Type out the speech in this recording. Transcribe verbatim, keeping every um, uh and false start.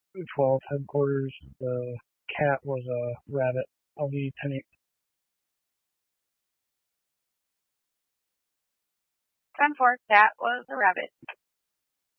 twelve headquarters. The cat was a rabbit. I'll be ten eight. ten four, cat was a rabbit.